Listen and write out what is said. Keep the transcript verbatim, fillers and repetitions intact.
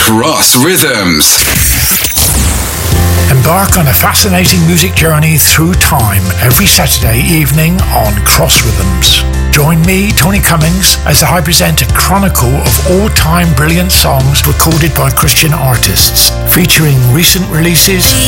Cross Rhythms. Embark on a fascinating music journey through time every Saturday evening on Cross Rhythms. Join me, Tony Cummings, as I present a chronicle of all-time brilliant songs recorded by Christian artists, featuring recent releases,